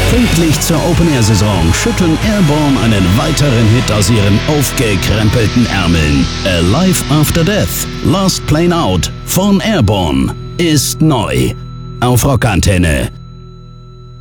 Pünktlich zur Open-Air-Saison schütteln Airborne einen weiteren Hit aus ihren aufgekrempelten Ärmeln. Alive After Death, Last Plane Out von Airborne ist neu auf Rockantenne.